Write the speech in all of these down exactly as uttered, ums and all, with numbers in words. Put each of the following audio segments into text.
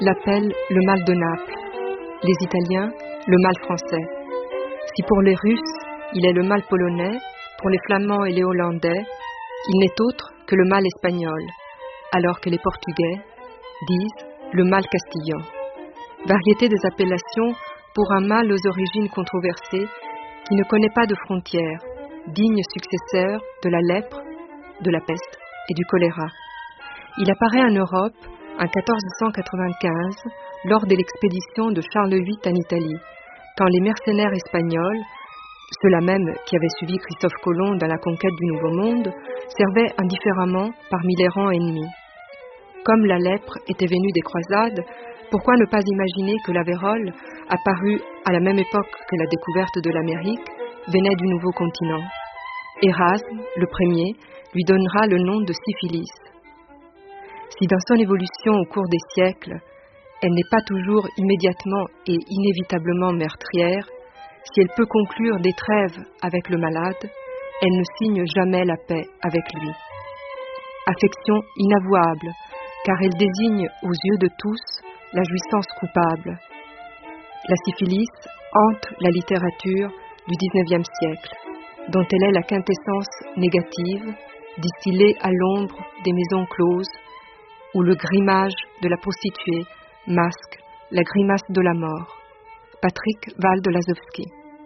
l'appellent le mal de Naples, les Italiens le mal français. Si pour les Russes il est le mal polonais, pour les Flamands et les Hollandais, il n'est autre que le mal espagnol, alors que les Portugais disent le mal castillan. Variété des appellations pour un mal aux origines controversées qui ne connaît pas de frontières, digne successeur de la lèpre, de la peste et du choléra. Il apparaît en Europe en quatorze cent quatre-vingt-quinze lors de l'expédition de Charles huit en Italie, quand les mercenaires espagnols, ceux-là même qui avaient suivi Christophe Colomb dans la conquête du Nouveau Monde, servaient indifféremment parmi les rangs ennemis. Comme la lèpre était venue des croisades, pourquoi ne pas imaginer que la vérole, apparue à la même époque que la découverte de l'Amérique, venait du nouveau continent? Érasme, le premier, lui donnera le nom de syphilis. Si dans son évolution au cours des siècles, elle n'est pas toujours immédiatement et inévitablement meurtrière, si elle peut conclure des trêves avec le malade, elle ne signe jamais la paix avec lui. Affection inavouable, car elle désigne aux yeux de tous la jouissance coupable. La syphilis hante la littérature du dix-neuvième siècle, dont elle est la quintessence négative, distillée à l'ombre des maisons closes, où le grimage de la prostituée masque la grimace de la mort. Patrick Walde-Lazowski.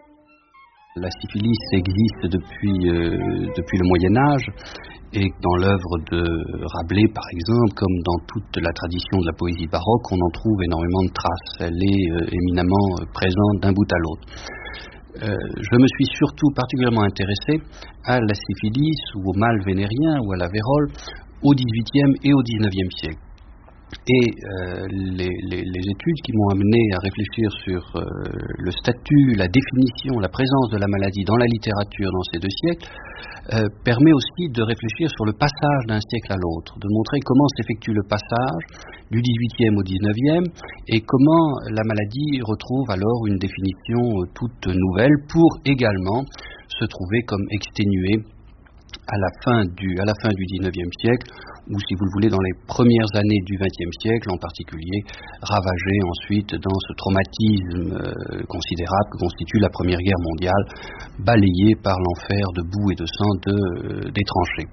La syphilis existe depuis, euh, depuis le Moyen-Âge, et dans l'œuvre de Rabelais, par exemple, comme dans toute la tradition de la poésie baroque, on en trouve énormément de traces. Elle est euh, éminemment euh, présente d'un bout à l'autre. Euh, je me suis surtout particulièrement intéressé à la syphilis ou au mal vénérien ou à la vérole au dix-huitième et au dix-neuvième siècle. Et euh, les, les, les études qui m'ont amené à réfléchir sur euh, le statut, la définition, la présence de la maladie dans la littérature dans ces deux siècles, euh, permet aussi de réfléchir sur le passage d'un siècle à l'autre, de montrer comment s'effectue le passage du dix-huitième au dix-neuvième et comment la maladie retrouve alors une définition euh, toute nouvelle pour également se trouver comme exténuée à la fin du, à la fin du dix-neuvième siècle, ou si vous le voulez dans les premières années du vingtième siècle, en particulier ravagé ensuite dans ce traumatisme euh, considérable que constitue la Première Guerre mondiale, balayé par l'enfer de boue et de sang de, euh, des tranchées.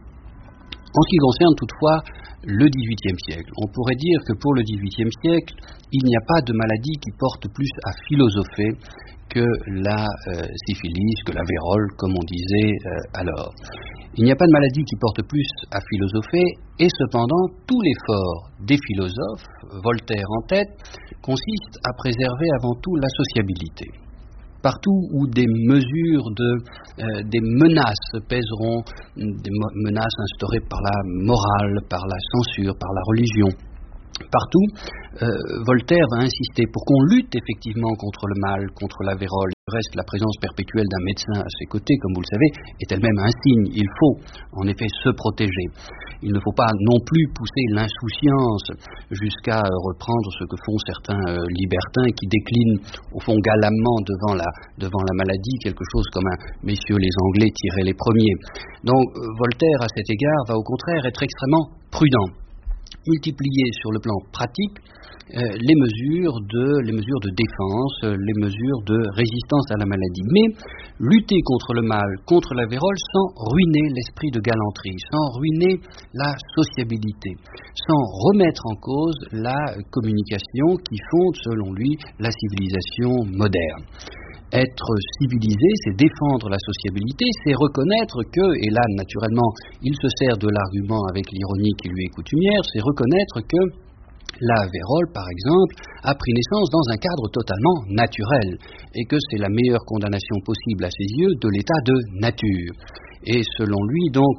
En ce qui concerne toutefois le dix-huitième siècle, on pourrait dire que pour le dix-huitième siècle, il n'y a pas de maladie qui porte plus à philosopher que la euh, syphilis, que la vérole, comme on disait euh, alors. Il n'y a pas de maladie qui porte plus à philosopher, et cependant, tout l'effort des philosophes, Voltaire en tête, consiste à préserver avant tout la sociabilité. Partout où des mesures de, euh, des menaces pèseront, des mo- menaces instaurées par la morale, par la censure, par la religion, partout, euh, Voltaire va insister pour qu'on lutte effectivement contre le mal, contre la vérole. Du reste, la présence perpétuelle d'un médecin à ses côtés, comme vous le savez, est elle-même un signe. Il faut, en effet, se protéger. Il ne faut pas non plus pousser l'insouciance jusqu'à euh, reprendre ce que font certains euh, libertins qui déclinent, au fond, galamment devant la, devant la maladie, quelque chose comme un « messieurs les Anglais tiraient les premiers ». Donc, euh, Voltaire, à cet égard, va au contraire être extrêmement prudent. Multiplier sur le plan pratique euh, les mesures de les mesures de défense, euh, les mesures de résistance à la maladie, mais lutter contre le mal, contre la vérole, sans ruiner l'esprit de galanterie, sans ruiner la sociabilité, sans remettre en cause la communication qui fonde, selon lui, la civilisation moderne. Être civilisé, c'est défendre la sociabilité, c'est reconnaître que, et là, naturellement, il se sert de l'argument avec l'ironie qui lui est coutumière, c'est reconnaître que la vérole, par exemple, a pris naissance dans un cadre totalement naturel, et que c'est la meilleure condamnation possible à ses yeux de l'état de nature. Et selon lui, donc,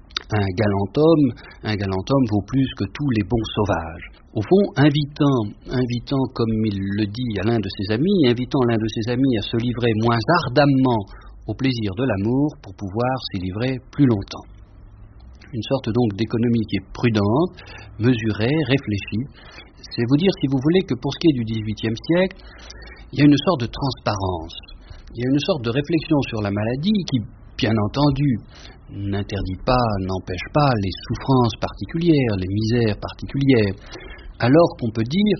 un galant homme, un galant homme vaut plus que tous les bons sauvages. Au fond, invitant, invitant, comme il le dit à l'un de ses amis, invitant l'un de ses amis à se livrer moins ardemment au plaisir de l'amour pour pouvoir s'y livrer plus longtemps. Une sorte donc d'économie qui est prudente, mesurée, réfléchie. C'est vous dire, si vous voulez, que pour ce qui est du dix-huitième siècle, il y a une sorte de transparence, il y a une sorte de réflexion sur la maladie qui, bien entendu, n'interdit pas, n'empêche pas les souffrances particulières, les misères particulières, alors qu'on peut dire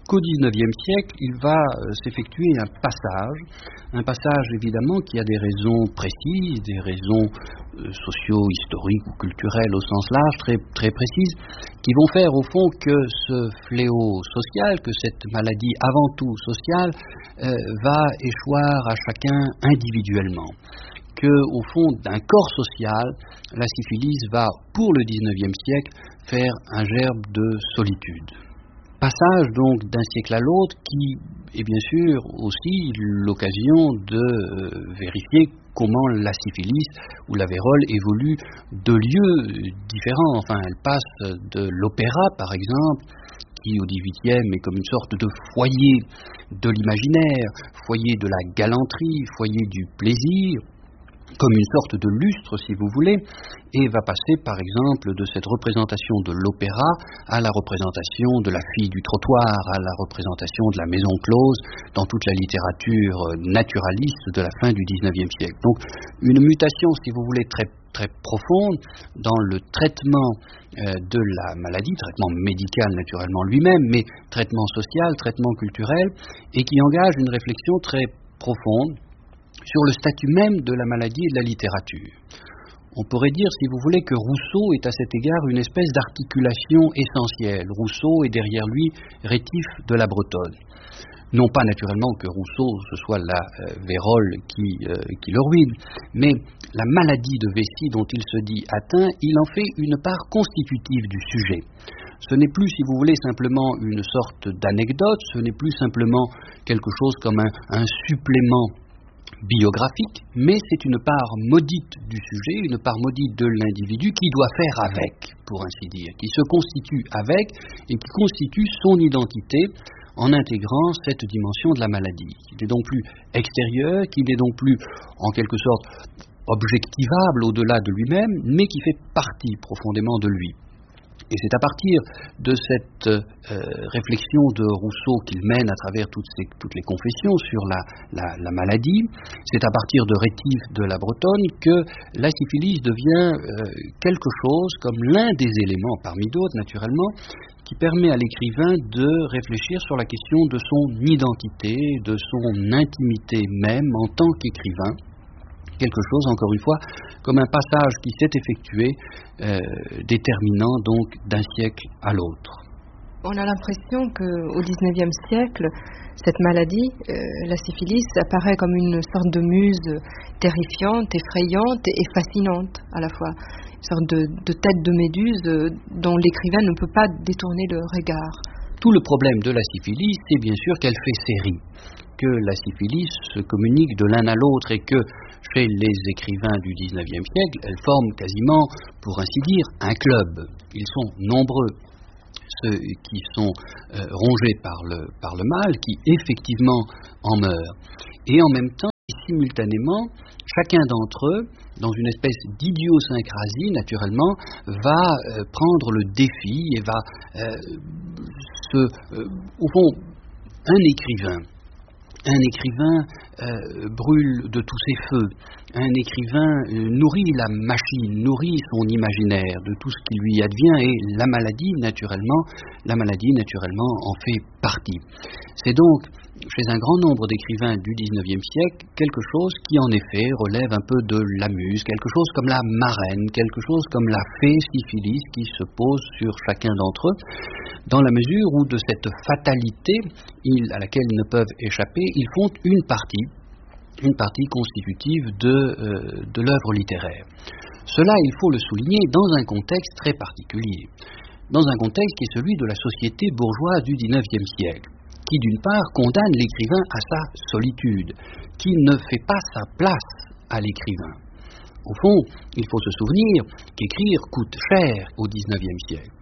qu'au dix-neuvième siècle, il va euh, s'effectuer un passage, un passage évidemment qui a des raisons précises, des raisons euh, socio-historiques ou culturelles au sens large, très, très précises, qui vont faire au fond que ce fléau social, que cette maladie avant tout sociale, euh, va échoir à chacun individuellement. Que, au fond, d'un corps social, la syphilis va, pour le dix-neuvième siècle, faire un gerbe de solitude. Passage donc d'un siècle à l'autre qui est bien sûr aussi l'occasion de euh, vérifier comment la syphilis ou la vérole évolue de lieux différents. Enfin, elle passe de l'opéra, par exemple, qui au dix-huitième est comme une sorte de foyer de l'imaginaire, foyer de la galanterie, foyer du plaisir, comme une sorte de lustre, si vous voulez, et va passer, par exemple, de cette représentation de l'opéra à la représentation de la fille du trottoir, à la représentation de la maison close dans toute la littérature naturaliste de la fin du dix-neuvième siècle. Donc, une mutation, si vous voulez, très, très profonde dans le traitement euh, de la maladie, traitement médical naturellement lui-même, mais traitement social, traitement culturel, et qui engage une réflexion très profonde sur le statut même de la maladie et de la littérature. On pourrait dire, si vous voulez, que Rousseau est à cet égard une espèce d'articulation essentielle. Rousseau et derrière lui Rétif de la Bretonne. Non pas naturellement que Rousseau, ce soit la euh, vérole qui, euh, qui le ruine, mais la maladie de vessie dont il se dit atteint, il en fait une part constitutive du sujet. Ce n'est plus, si vous voulez, simplement une sorte d'anecdote, ce n'est plus simplement quelque chose comme un, un supplément biographique, mais c'est une part maudite du sujet, une part maudite de l'individu qui doit faire avec, pour ainsi dire, qui se constitue avec et qui constitue son identité en intégrant cette dimension de la maladie, qui n'est donc plus extérieure, qui n'est donc plus en quelque sorte objectivable au-delà de lui-même, mais qui fait partie profondément de lui. Et c'est à partir de cette euh, réflexion de Rousseau qu'il mène à travers toutes, ces, toutes les confessions sur la, la, la maladie, c'est à partir de Rétif de la Bretonne que la syphilis devient euh, quelque chose comme l'un des éléments, parmi d'autres naturellement, qui permet à l'écrivain de réfléchir sur la question de son identité, de son intimité même en tant qu'écrivain. Quelque chose, encore une fois, comme un passage qui s'est effectué, euh, déterminant donc d'un siècle à l'autre. On a l'impression qu'au dix-neuvième siècle, cette maladie, euh, la syphilis, apparaît comme une sorte de muse terrifiante, effrayante et fascinante à la fois. Une sorte de, de tête de méduse euh, dont l'écrivain ne peut pas détourner le regard. Tout le problème de la syphilis, c'est bien sûr qu'elle fait série, que la syphilis se communique de l'un à l'autre et que chez les écrivains du dix-neuvième siècle, elle forme quasiment, pour ainsi dire, un club. Ils sont nombreux, ceux qui sont euh, rongés par le, par le mal, qui effectivement en meurent. Et en même temps, et simultanément, chacun d'entre eux, dans une espèce d'idiosyncrasie, naturellement, va euh, prendre le défi et va euh, se... Euh, au fond, un écrivain, Un écrivain euh, brûle de tous ses feux. Un écrivain euh, nourrit la machine, nourrit son imaginaire de tout ce qui lui advient et la maladie, naturellement, la maladie, naturellement, en fait partie. C'est donc, chez un grand nombre d'écrivains du dix-neuvième siècle, quelque chose qui, en effet, relève un peu de la muse, quelque chose comme la marraine, quelque chose comme la fée syphilis qui se pose sur chacun d'entre eux, dans la mesure où de cette fatalité ils, à laquelle ils ne peuvent échapper, ils font une partie, une partie constitutive de, euh, de l'œuvre littéraire. Cela, il faut le souligner, dans un contexte très particulier, dans un contexte qui est celui de la société bourgeoise du dix-neuvième siècle, qui d'une part condamne l'écrivain à sa solitude, qui ne fait pas sa place à l'écrivain. Au fond, il faut se souvenir qu'écrire coûte cher au dix-neuvième siècle.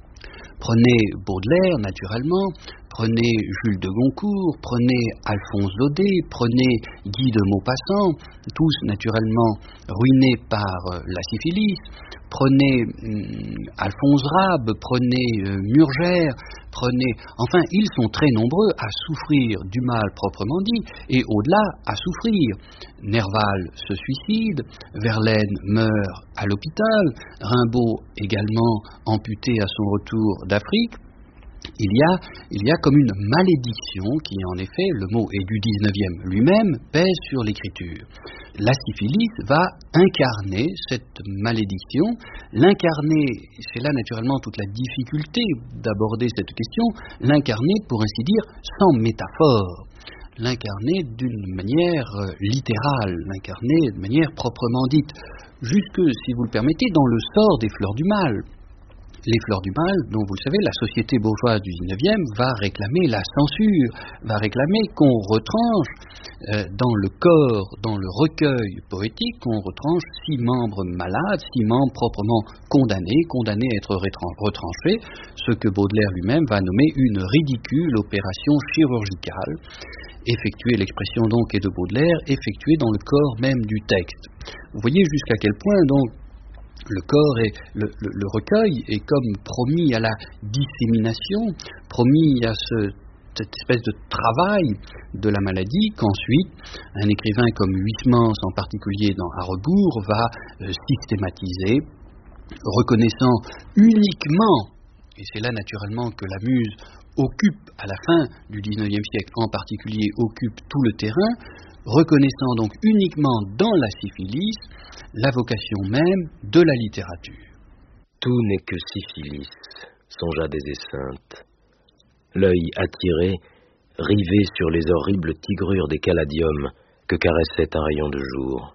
Prenez Baudelaire, naturellement, prenez Jules de Goncourt, prenez Alphonse Daudet, prenez Guy de Maupassant, tous naturellement ruinés par euh, la syphilis, prenez hum, Alphonse Rab, prenez euh, Murger, prenez... Enfin, ils sont très nombreux à souffrir du mal proprement dit, et au-delà, à souffrir. Nerval se suicide, Verlaine meurt à l'hôpital, Rimbaud également amputé à son retour d'Afrique, Il y, a, il y a comme une malédiction qui, en effet, le mot est du dix-neuvième lui-même, pèse sur l'écriture. La syphilis va incarner cette malédiction, l'incarner, c'est là naturellement toute la difficulté d'aborder cette question, l'incarner, pour ainsi dire, sans métaphore, l'incarner d'une manière littérale, l'incarner de manière proprement dite, jusque, si vous le permettez, dans le sort des fleurs du mal. Les fleurs du mal, dont vous le savez, la société bourgeoise du dix-neuvième va réclamer la censure, va réclamer qu'on retranche euh, dans le corps, dans le recueil poétique, qu'on retranche six membres malades, six membres proprement condamnés, condamnés à être retranchés, ce que Baudelaire lui-même va nommer une ridicule opération chirurgicale, effectuée, l'expression donc est de Baudelaire, effectuée dans le corps même du texte. Vous voyez jusqu'à quel point donc le corps et le, le, le recueil est comme promis à la dissémination, promis à ce, cette espèce de travail de la maladie qu'ensuite un écrivain comme Huysmans en particulier dans À rebours va euh, systématiser, reconnaissant uniquement, et c'est là naturellement que la muse occupe à la fin du dix-neuvième siècle en particulier, occupe tout le terrain, reconnaissant donc uniquement dans la syphilis la vocation même de la littérature. Tout n'est que syphilis, songea des Esseintes. L'œil attiré, rivé sur les horribles tigrures des caladiums que caressait un rayon de jour.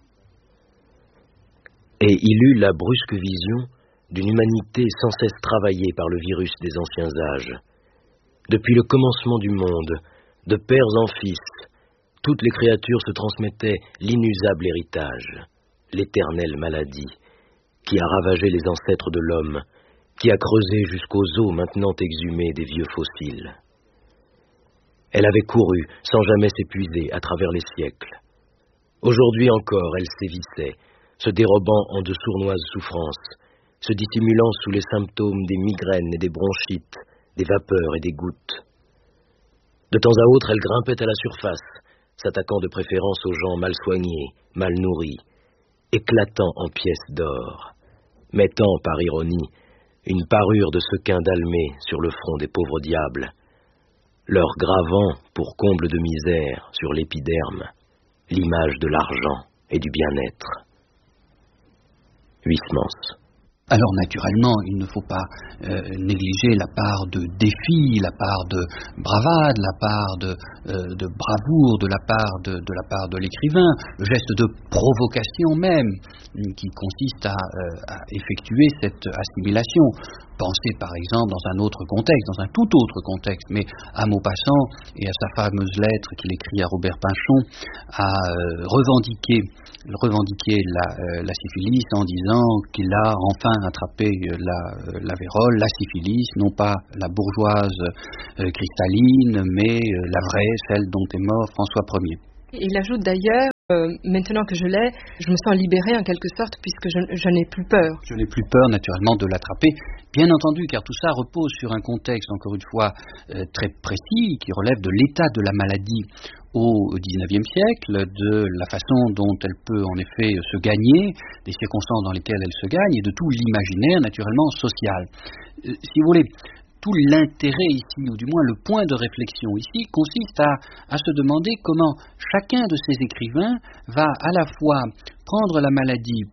Et il eut la brusque vision d'une humanité sans cesse travaillée par le virus des anciens âges. Depuis le commencement du monde, de pères en fils, toutes les créatures se transmettaient l'inusable héritage, l'éternelle maladie, qui a ravagé les ancêtres de l'homme, qui a creusé jusqu'aux os maintenant exhumés des vieux fossiles. Elle avait couru, sans jamais s'épuiser, à travers les siècles. Aujourd'hui encore, elle sévissait, se dérobant en de sournoises souffrances, se dissimulant sous les symptômes des migraines et des bronchites, des vapeurs et des gouttes. De temps à autre, elle grimpait à la surface, s'attaquant de préférence aux gens mal soignés, mal nourris, éclatant en pièces d'or, mettant, par ironie, une parure de sequin dalmé sur le front des pauvres diables, leur gravant, pour comble de misère, sur l'épiderme, l'image de l'argent et du bien-être. Huysmans. Alors naturellement, il ne faut pas euh, négliger la part de défi, la part de bravade, la part de, euh, de bravoure de la part de, de la part de l'écrivain, le geste de provocation même qui consiste à, euh, à effectuer cette assimilation. Pensez par exemple dans un autre contexte, dans un tout autre contexte, mais à Maupassant et à sa fameuse lettre qu'il écrit à Robert Pinchon, à euh, revendiquer, revendiquer la, euh, la syphilis en disant qu'il a enfin attrapé la, euh, la vérole, la syphilis, non pas la bourgeoise euh, cristalline, mais euh, la vraie, celle dont est mort François Ier. Il ajoute d'ailleurs, euh, maintenant que je l'ai, je me sens libéré en quelque sorte puisque je, je n'ai plus peur. Je n'ai plus peur naturellement de l'attraper, bien entendu, car tout ça repose sur un contexte, encore une fois, euh, très précis, qui relève de l'état de la maladie au dix-neuvième siècle, de la façon dont elle peut en effet se gagner, des circonstances dans lesquelles elle se gagne, et de tout l'imaginaire naturellement social. Euh, si vous voulez, tout l'intérêt ici, ou du moins le point de réflexion ici, consiste à, à se demander comment chacun de ces écrivains va à la fois prendre la maladie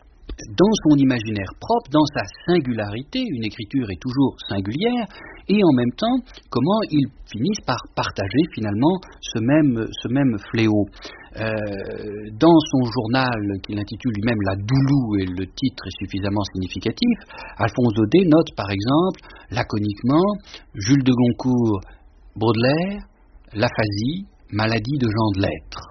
dans son imaginaire propre, dans sa singularité, une écriture est toujours singulière, et en même temps, comment ils finissent par partager finalement ce même, ce même fléau. Euh, dans son journal, qu'il intitule lui-même La Doulou, et le titre est suffisamment significatif, Alphonse Daudet note par exemple, laconiquement, Jules de Goncourt, Baudelaire, l'aphasie, maladie de gens de lettres.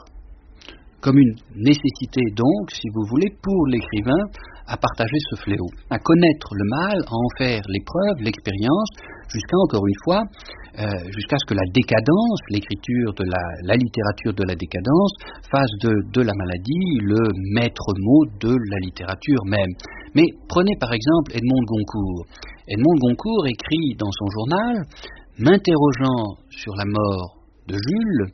Comme une nécessité donc, si vous voulez, pour l'écrivain à partager ce fléau, à connaître le mal, à en faire l'épreuve, l'expérience, jusqu'à, encore une fois, euh, jusqu'à ce que la décadence, l'écriture de la, la littérature de la décadence, fasse de, de la maladie le maître mot de la littérature même. Mais prenez par exemple Edmond de Goncourt. Edmond de Goncourt écrit dans son journal, m'interrogeant sur la mort de Jules,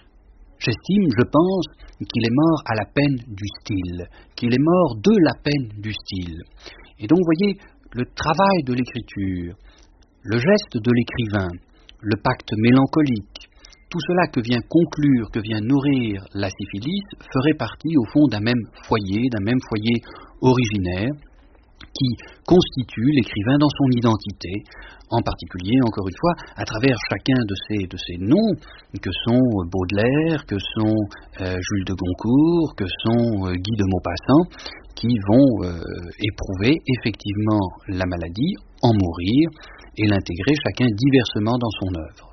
j'estime, je pense, qu'il est mort à la peine du style, qu'il est mort de la peine du style. Et donc, vous voyez, le travail de l'écriture, le geste de l'écrivain, le pacte mélancolique, tout cela que vient conclure, que vient nourrir la syphilis, ferait partie au fond d'un même foyer, d'un même foyer originaire, qui constitue l'écrivain dans son identité, en particulier, encore une fois, à travers chacun de ces, de ces noms, que sont Baudelaire, que sont euh, Jules de Goncourt, que sont euh, Guy de Maupassant, qui vont euh, éprouver effectivement la maladie, en mourir, et l'intégrer chacun diversement dans son œuvre.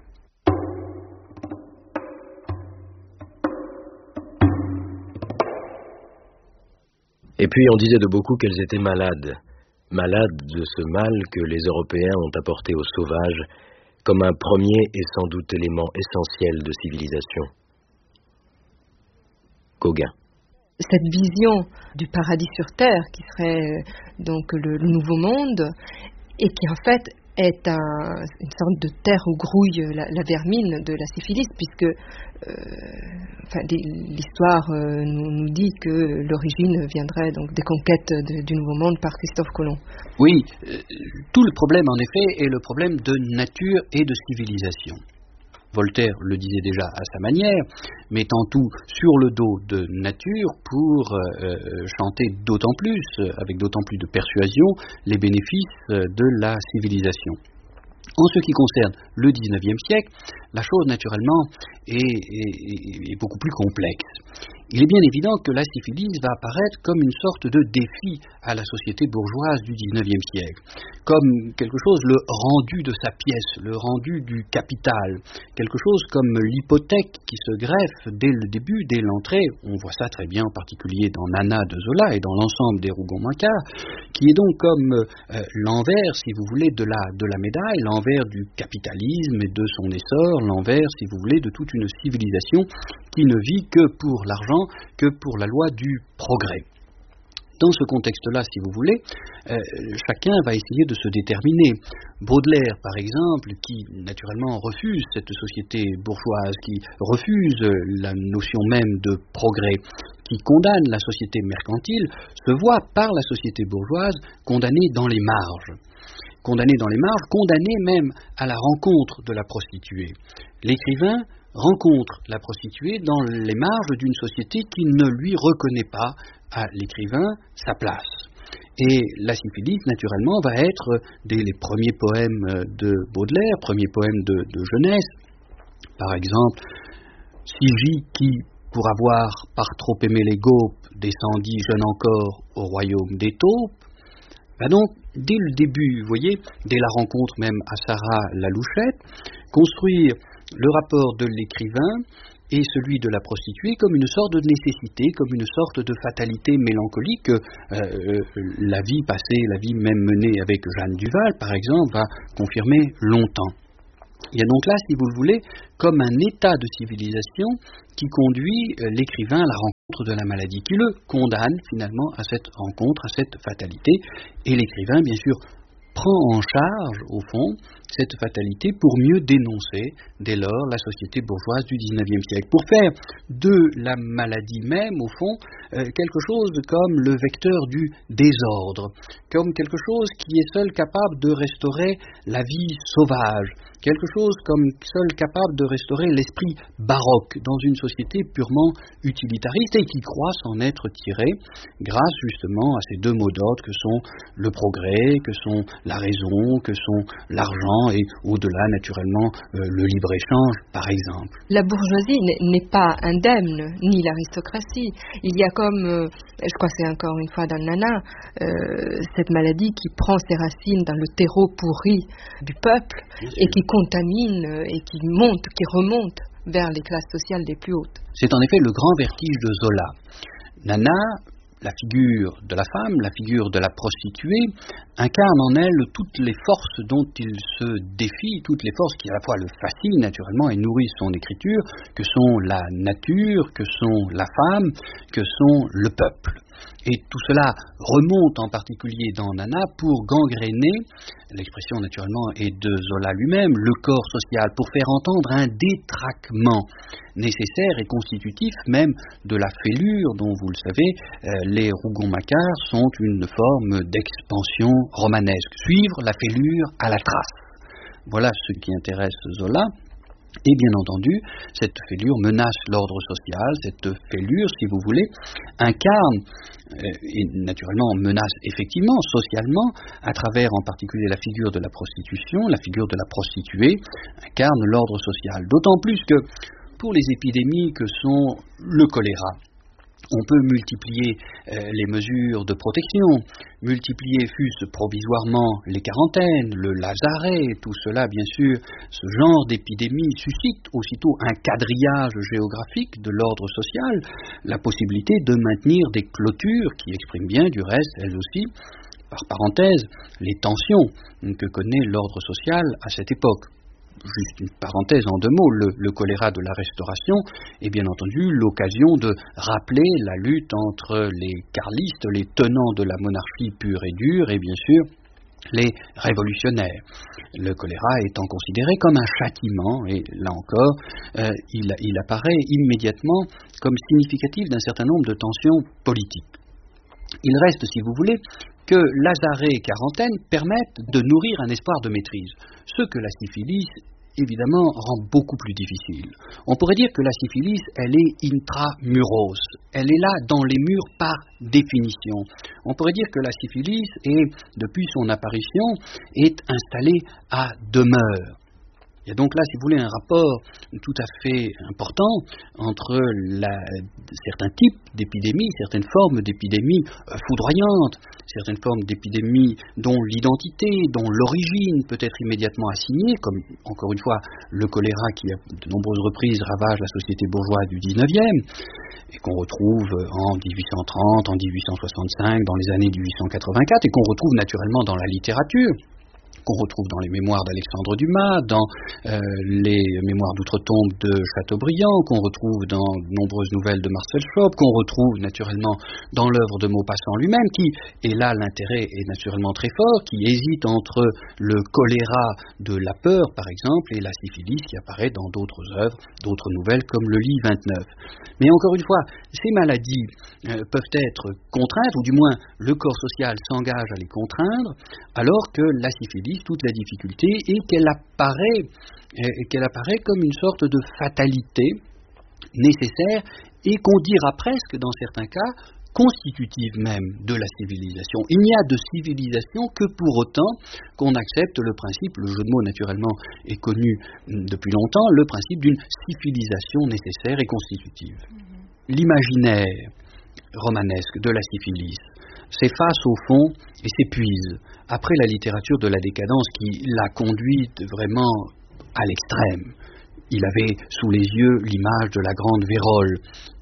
Et puis on disait de beaucoup qu'elles étaient malades, malades de ce mal que les Européens ont apporté aux sauvages comme un premier et sans doute élément essentiel de civilisation. Gauguin. Cette vision du paradis sur terre, qui serait donc le, le nouveau monde, et qui en fait est un, une sorte de terre où grouille la, la vermine de la syphilis, puisque euh, enfin, l'histoire euh, nous, nous dit que l'origine viendrait donc des conquêtes de, du Nouveau Monde par Christophe Colomb. Oui, euh, tout le problème en effet est le problème de nature et de civilisation. Voltaire le disait déjà à sa manière, mettant tout sur le dos de nature pour euh, chanter d'autant plus, avec d'autant plus de persuasion, les bénéfices de la civilisation. En ce qui concerne le dix-neuvième siècle, la chose naturellement est, est, est beaucoup plus complexe. Il est bien évident que la syphilis va apparaître comme une sorte de défi à la société bourgeoise du dix-neuvième siècle, comme quelque chose, le rendu de sa pièce, le rendu du capital, quelque chose comme l'hypothèque qui se greffe dès le début, dès l'entrée. On voit ça très bien en particulier dans Nana de Zola et dans l'ensemble des Rougon-Macquart, qui est donc comme euh, l'envers, si vous voulez, de la, de la médaille, l'envers du capitalisme et de son essor, l'envers, si vous voulez, de toute une civilisation qui ne vit que pour l'argent, que pour la loi du progrès. Dans ce contexte-là, si vous voulez, euh, chacun va essayer de se déterminer. Baudelaire, par exemple, qui naturellement refuse cette société bourgeoise, qui refuse la notion même de progrès, qui condamne la société mercantile, se voit par la société bourgeoise condamné dans les marges. Condamné dans les marges, condamné même à la rencontre de la prostituée. L'écrivain rencontre la prostituée dans les marges d'une société qui ne lui reconnaît pas à l'écrivain sa place. Et la syphilis, naturellement, va être, dès les premiers poèmes de Baudelaire, premiers poèmes de, de jeunesse, par exemple, Sigy qui, pour avoir par trop aimé les gaupes, descendit jeune encore au royaume des taupes. Ben donc, dès le début, vous voyez, dès la rencontre même à Sarah la Louchette, construire le rapport de l'écrivain et celui de la prostituée comme une sorte de nécessité, comme une sorte de fatalité mélancolique que euh, la vie passée, la vie même menée avec Jeanne Duval, par exemple, va confirmer longtemps. Il y a donc là, si vous le voulez, comme un état de civilisation qui conduit l'écrivain à la rencontre de la maladie, qui le condamne finalement à cette rencontre, à cette fatalité, et l'écrivain, bien sûr, prend en charge, au fond, cette fatalité pour mieux dénoncer, dès lors, la société bourgeoise du dix-neuvième siècle, pour faire de la maladie même, au fond, euh, quelque chose comme le vecteur du désordre, comme quelque chose qui est seul capable de restaurer la vie sauvage, quelque chose comme seul capable de restaurer l'esprit baroque dans une société purement utilitariste et qui croit s'en être tiré grâce justement à ces deux mots d'ordre que sont le progrès, que sont la raison, que sont l'argent et au-delà naturellement euh, le libre-échange par exemple. La bourgeoisie n'est pas indemne, ni l'aristocratie. Il y a comme, euh, je crois que c'est encore une fois dans le Nana, euh, cette maladie qui prend ses racines dans le terreau pourri du peuple et qui contamine et qui monte, qui remonte vers les classes sociales les plus hautes. C'est en effet le grand vertige de Zola. Nana, la figure de la femme, la figure de la prostituée, incarne en elle toutes les forces dont il se défie, toutes les forces qui à la fois le fascinent naturellement et nourrissent son écriture, que sont la nature, que sont la femme, que sont le peuple. Et tout cela remonte en particulier dans Nana pour gangréner, l'expression naturellement est de Zola lui-même, le corps social, pour faire entendre un détraquement nécessaire et constitutif même de la fêlure dont, vous le savez, euh, les Rougon-Macquart sont une forme d'expansion romanesque. Suivre la fêlure à la trace. Voilà ce qui intéresse Zola. Et bien entendu, cette fêlure menace l'ordre social, cette fêlure, si vous voulez, incarne, euh, et naturellement menace effectivement, socialement, à travers en particulier la figure de la prostitution, la figure de la prostituée, incarne l'ordre social. D'autant plus que pour les épidémies que sont le choléra, on peut multiplier euh, les mesures de protection, multiplier fût-ce provisoirement les quarantaines, le lazaret, tout cela bien sûr, ce genre d'épidémie suscite aussitôt un quadrillage géographique de l'ordre social, la possibilité de maintenir des clôtures qui expriment bien du reste, elles aussi, par parenthèse, les tensions que connaît l'ordre social à cette époque. Juste une parenthèse en deux mots, le, le choléra de la Restauration est bien entendu l'occasion de rappeler la lutte entre les carlistes, les tenants de la monarchie pure et dure, et bien sûr les révolutionnaires. Le choléra étant considéré comme un châtiment, et là encore, euh, il, il apparaît immédiatement comme significatif d'un certain nombre de tensions politiques. Il reste, si vous voulez, que lazaret et quarantaine permettent de nourrir un espoir de maîtrise, ce que la syphilis évidemment rend beaucoup plus difficile. On pourrait dire que la syphilis, elle est intramuros, elle est là dans les murs par définition. On pourrait dire que la syphilis est, depuis son apparition, est installée à demeure. Il y a donc là, si vous voulez, un rapport tout à fait important entre la, certains types d'épidémies, certaines formes d'épidémies foudroyantes, certaines formes d'épidémies dont l'identité, dont l'origine peut être immédiatement assignée, comme encore une fois le choléra qui à de nombreuses reprises ravage la société bourgeoise du dix-neuvième, et qu'on retrouve en dix-huit cent trente, en dix-huit cent soixante-cinq, dans les années dix-huit cent quatre-vingt-quatre, et qu'on retrouve naturellement dans la littérature, qu'on retrouve dans les mémoires d'Alexandre Dumas, dans euh, les mémoires d'outre-tombe de Chateaubriand, qu'on retrouve dans de nombreuses nouvelles de Marcel Schwab, qu'on retrouve naturellement dans l'œuvre de Maupassant lui-même, qui, et là l'intérêt est naturellement très fort, qui hésite entre le choléra de la peur, par exemple, et la syphilis qui apparaît dans d'autres œuvres, d'autres nouvelles, comme le Lit vingt-neuf. Mais encore une fois, ces maladies euh, peuvent être contraintes, ou du moins le corps social s'engage à les contraindre, alors que la syphilis, toute la difficulté, et qu'elle apparaît, et qu'elle apparaît comme une sorte de fatalité nécessaire, et qu'on dira presque, dans certains cas, constitutive même de la civilisation. Il n'y a de civilisation que pour autant qu'on accepte le principe, le jeu de mots naturellement est connu depuis longtemps, le principe d'une civilisation nécessaire et constitutive. L'imaginaire romanesque de la syphilis s'efface au fond et s'épuise après la littérature de la décadence qui l'a conduite vraiment à l'extrême. Il avait sous les yeux l'image de la grande vérole,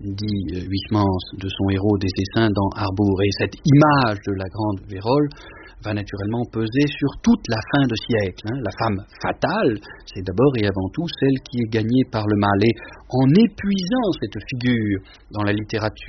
dit Huysmans de son héros des Essaims dans Harbour, et cette image de la grande vérole va naturellement peser sur toute la fin de siècle. Hein. La femme fatale, c'est d'abord et avant tout celle qui est gagnée par le mal. Et en épuisant cette figure dans la littérature